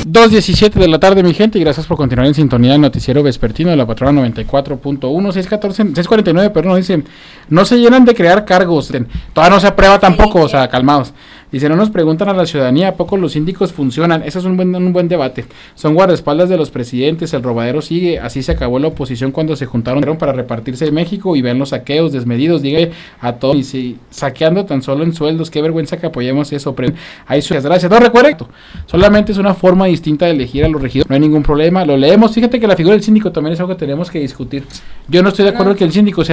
2:17 de la tarde, mi gente, y gracias por continuar en sintonía del noticiero vespertino de la Patrona 94.1, 649, pero no dice, no se llenan de crear cargos, todavía no se aprueba tampoco, o sea, calmados. Dice, no nos preguntan a la ciudadanía, ¿a poco los síndicos funcionan? Eso es un buen debate. Son guardaespaldas de los presidentes, el robadero sigue, así se acabó la oposición cuando se juntaron para repartirse de México y vean los saqueos desmedidos, diga a todos, y si saqueando tan solo en sueldos, qué vergüenza que apoyemos eso, pero hay muchas gracias. No, recuerden, solamente es una forma distinta de elegir a los regidores, no hay ningún problema, lo leemos. Fíjate que la figura del síndico también es algo que tenemos que discutir. Yo no estoy de acuerdo que el síndico sea